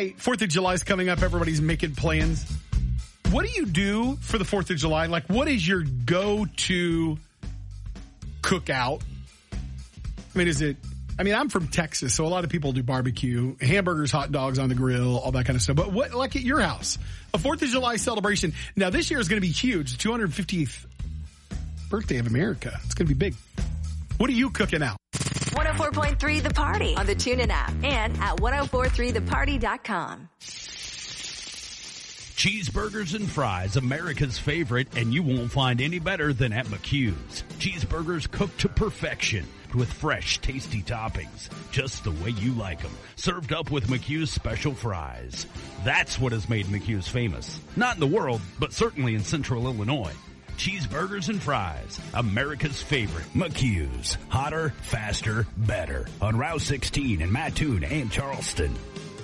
Okay, 4th of July is coming up. Everybody's making plans. What do you do for the 4th of July? Like, what is your go-to cookout? I mean, I'm from Texas, so a lot of people do barbecue, hamburgers, hot dogs on the grill, all that kind of stuff. But what, like at your house, a 4th of July celebration. Now, this year is going to be huge. The 250th birthday of America. It's going to be big. What are you cooking out? 104.3 The Party on the TuneIn app and at 1043theparty.com. Cheeseburgers and fries, America's favorite, and you won't find any better than at McHugh's. Cheeseburgers cooked to perfection with fresh, tasty toppings, just the way you like them. Served up with McHugh's special fries. That's what has made McHugh's famous. Not in the world, but certainly in Central Illinois. Cheeseburgers and fries, America's favorite. McHugh's. Hotter, faster, better. On Route 16 in Mattoon and Charleston.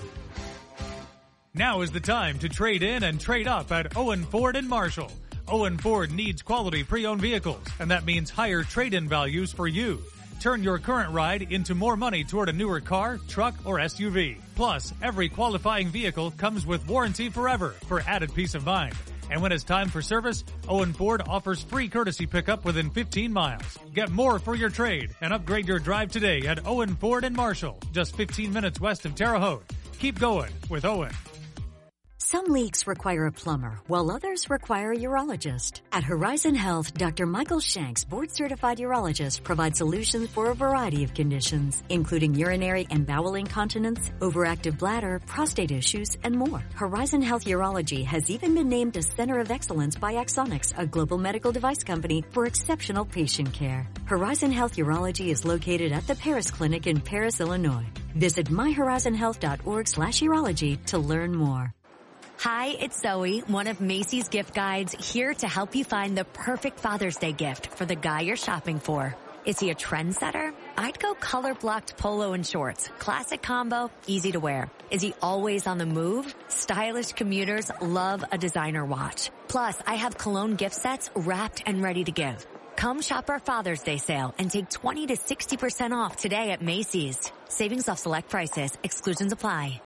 Now is the time to trade in and trade up at Owen Ford and Marshall. Owen Ford needs quality pre-owned vehicles, and that means higher trade-in values for you. Turn your current ride into more money toward a newer car, truck, or SUV. Plus, every qualifying vehicle comes with warranty forever for added peace of mind. And when it's time for service, Owen Ford offers free courtesy pickup within 15 miles. Get more for your trade and upgrade your drive today at Owen Ford and Marshall, just 15 minutes west of Terre Haute. Keep going with Owen. Some leaks require a plumber, while others require a urologist. At Horizon Health, Dr. Michael Shanks, board-certified urologist, provides solutions for a variety of conditions, including urinary and bowel incontinence, overactive bladder, prostate issues, and more. Horizon Health Urology has even been named a Center of Excellence by Axonics, a global medical device company, for exceptional patient care. Horizon Health Urology is located at the Paris Clinic in Paris, Illinois. Visit myhorizonhealth.org/urology to learn more. Hi, it's Zoe, one of Macy's gift guides, here to help you find the perfect Father's Day gift for the guy you're shopping for. Is he a trendsetter? I'd go color-blocked polo and shorts. Classic combo, easy to wear. Is he always on the move? Stylish commuters love a designer watch. Plus, I have cologne gift sets wrapped and ready to give. Come shop our Father's Day sale and take 20 to 60% off today at Macy's. Savings off select prices. Exclusions apply.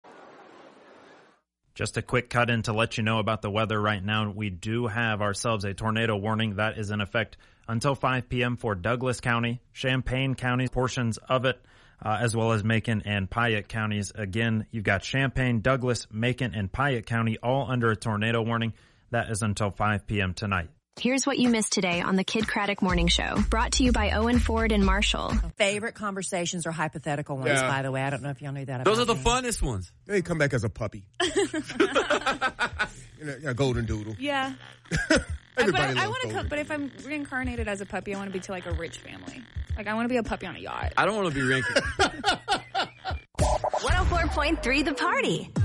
Just a quick cut in to let you know about the weather right now. We do have ourselves a tornado warning that is in effect until 5 p.m. for Douglas County, Champaign County, portions of it, as well as Macon and Piatt counties. Again, you've got Champaign, Douglas, Macon, and Piatt County all under a tornado warning. That is until 5 p.m. tonight. Here's what you missed today on the Kid Craddock Morning Show, brought to you by Owen Ford and Marshall. Favorite conversations are hypothetical ones, by the way. I don't know if y'all knew that. Those are the funnest ones. They come back as a puppy. A golden doodle. Yeah. Everybody I want to cook, but if I'm reincarnated as a puppy, I want to be to like a rich family. Like I want to be a puppy on a yacht. I don't want to be reincarnated. 104.3 The Party.